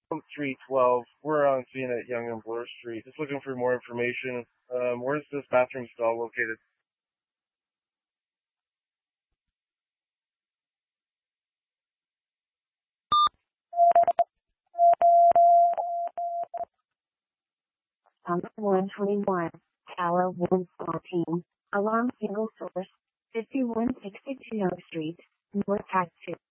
Street 12. We're on scene at Young and Bloor Street. Just looking for more information. Where's this bathroom stall located? Summit 121, Tower 114, Alarm Single Source, 5162 Street, North Act 2.